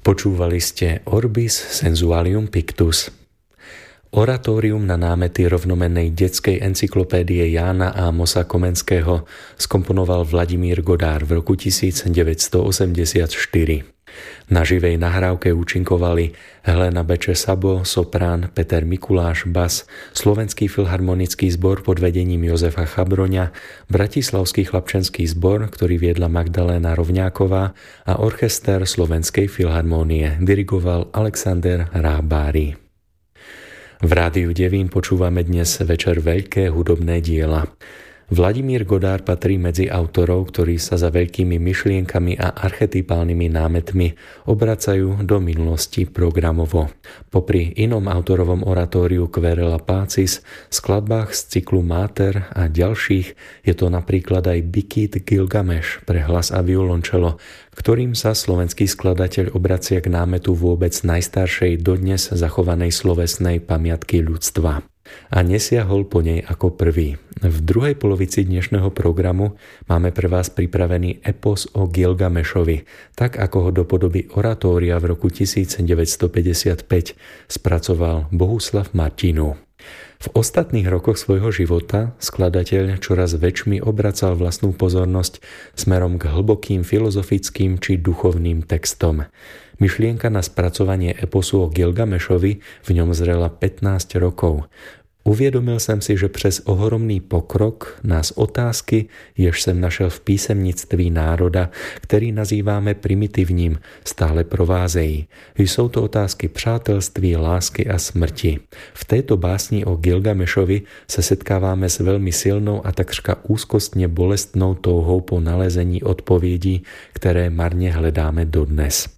Počúvali ste Orbis Sensualium Pictus. Oratórium na námety rovnomennej detskej encyklopédie Jána Ámosa Komenského skomponoval Vladimír Godár v roku 1984. Na živej nahrávke účinkovali Helena Beče-Sabo, soprán, Peter Mikuláš, bas, Slovenský filharmonický zbor pod vedením Jozefa Chabroňa, Bratislavský chlapčenský zbor, ktorý viedla Magdaléna Rovňáková, a orchester Slovenskej filharmónie dirigoval Alexander Rábári. V Rádiu Devín počúvame dnes večer veľké hudobné diela. Vladimír Godár patrí medzi autorov, ktorí sa za veľkými myšlienkami a archetypálnymi námetmi obracajú do minulosti programovo. Popri inom autorovom oratóriu Querela Pacis, skladbách z cyklu Máter a ďalších je to napríklad aj Bikit Gilgameš pre hlas a violončelo, ktorým sa slovenský skladateľ obracia k námetu vôbec najstaršej dodnes zachovanej slovesnej pamiatky ľudstva. A nesiahol po nej ako prvý. V druhej polovici dnešného programu máme pre vás pripravený epos o Gilgamešovi, tak ako ho do podoby oratória v roku 1955 spracoval Bohuslav Martinů. V ostatných rokoch svojho života skladateľ čoraz väčšmi obracal vlastnú pozornosť smerom k hlbokým filozofickým či duchovným textom. Myšlienka na spracovanie eposu o Gilgamešovi v ňom zrela 15 rokov. Uvedomil som si, že přes ohromný pokrok nás otázky, jež jsem našel v písemnictví národa, který nazýváme primitivním, stále provázejí. Jsou to otázky přátelství, lásky a smrti. V této básni o Gilgamešovi se setkáváme s velmi silnou a takřka úzkostně bolestnou touhou po nalezení odpovědí, které marně hledáme dodnes.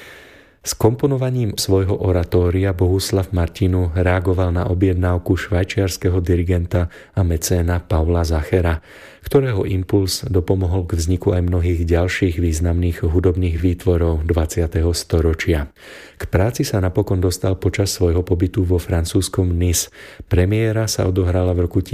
S komponovaním svojho oratória Bohuslav Martinů reagoval na objednávku švajčiarskeho dirigenta a mecéna Pavla Zachera, ktorého impuls dopomohol k vzniku aj mnohých ďalších významných hudobných výtvorov 20. storočia. K práci sa napokon dostal počas svojho pobytu vo francúzskom Nice. Premiéra sa odohrala v roku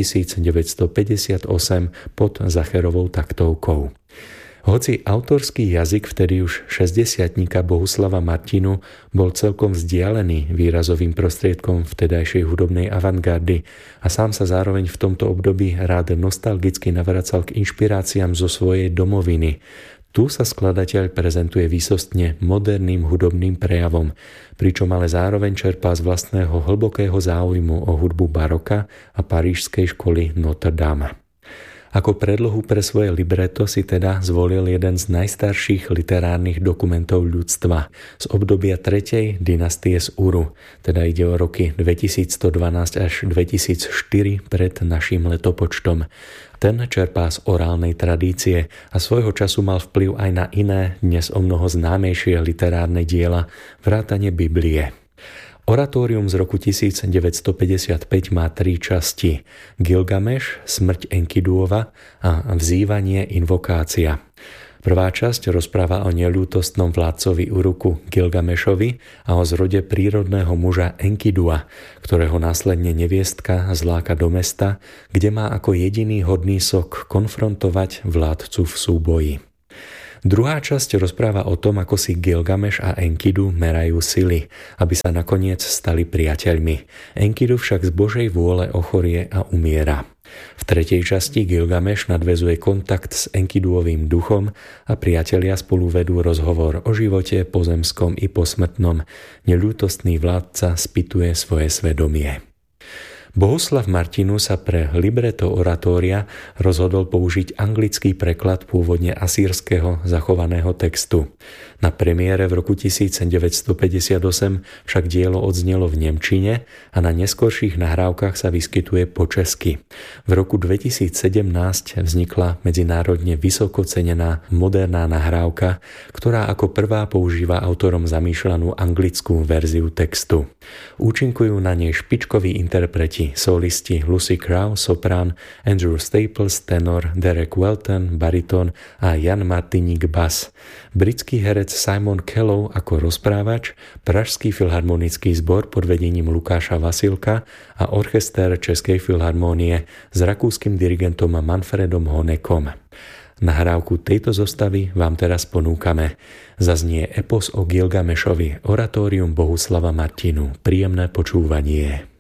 1958 pod Zacherovou taktovkou. Hoci autorský jazyk vtedy už 60-tníka Bohuslava Martinů bol celkom vzdialený výrazovým prostriedkom vtedajšej hudobnej avantgardy a sám sa zároveň v tomto období rád nostalgicky navracal k inšpiráciám zo svojej domoviny, tu sa skladateľ prezentuje výsostne moderným hudobným prejavom, pričom ale zároveň čerpá z vlastného hlbokého záujmu o hudbu baroka a parížskej školy Notre Dame. Ako predlohu pre svoje libreto si teda zvolil jeden z najstarších literárnych dokumentov ľudstva z obdobia 3. dynastie z Uru, teda ide o roky 2112 až 2004 pred naším letopočtom. Ten čerpá z orálnej tradície a svojho času mal vplyv aj na iné, dnes o mnoho známejšie literárne diela, vrátane Biblie. Oratórium z roku 1955 má 3 časti: Gilgameš, smrť Enkiduova a vzývanie, invokácia. Prvá časť rozpráva o neľútostnom vládcovi Uruku Gilgamešovi a o zrode prírodného muža Enkidua, ktorého následne neviestka zláka do mesta, kde má ako jediný hodný sok konfrontovať vládcu v súboji. Druhá časť rozpráva o tom, ako si Gilgameš a Enkidu merajú sily, aby sa nakoniec stali priateľmi. Enkidu však z Božej vôle ochorie a umiera. V tretej časti Gilgameš nadväzuje kontakt s Enkiduovým duchom a priatelia spolu vedú rozhovor o živote pozemskom i posmrtnom. Neľútostný vládca spytuje svoje svedomie. Bohuslav Martinů sa pre libreto oratória rozhodol použiť anglický preklad pôvodne asýrskeho zachovaného textu. Na premiére v roku 1958 však dielo odznelo v nemčine a na neskorších nahrávkach sa vyskytuje po česky. V roku 2017 vznikla medzinárodne vysoko cenená moderná nahrávka, ktorá ako prvá používa autorom zamýšľanú anglickú verziu textu. Účinkujú na nej špičkoví interpreti, solisti Lucy Crowe, soprán, Andrew Staples, tenor, Derek Welton, baritón a Jan Martiník, bas. Britský herec Simon Callow ako rozprávač, Pražský filharmonický zbor pod vedením Lukáša Vasilka a orchester Českej filharmónie s rakúskym dirigentom Manfredom Honekom. Nahrávku tejto zostavy vám teraz ponúkame. Zaznie epos o Gilgamešovi, oratórium Bohuslava Martinu. Príjemné počúvanie.